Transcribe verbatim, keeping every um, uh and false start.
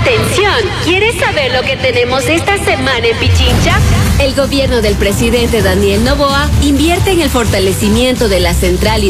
Atención, ¿quieres saber lo que tenemos esta semana en Pichincha? El gobierno del presidente Daniel Noboa invierte en el fortalecimiento de la central